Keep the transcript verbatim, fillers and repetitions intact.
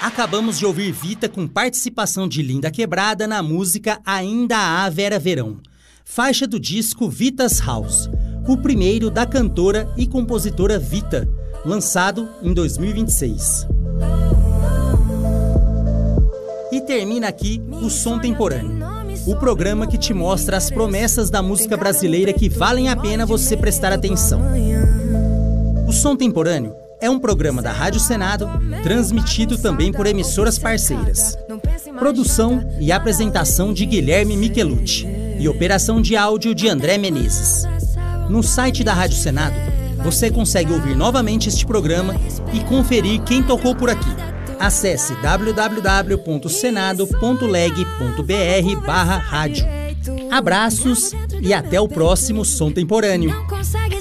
Acabamos de ouvir Vita com participação de Linda Quebrada na música Ainda Há Vera Verão, faixa do disco Vita's House, o primeiro da cantora e compositora Vita, lançado em dois mil e vinte e seis. E termina aqui o Som Temporâneo, o programa que te mostra as promessas da música brasileira que valem a pena você prestar atenção. O Som Temporâneo é um programa da Rádio Senado, transmitido também por emissoras parceiras. Produção e apresentação de Guilherme Michelucci e operação de áudio de André Menezes. No site da Rádio Senado, você consegue ouvir novamente este programa e conferir quem tocou por aqui. Acesse w w w ponto senado ponto leg ponto b r barra rádio. Abraços e até o próximo Som Temporâneo.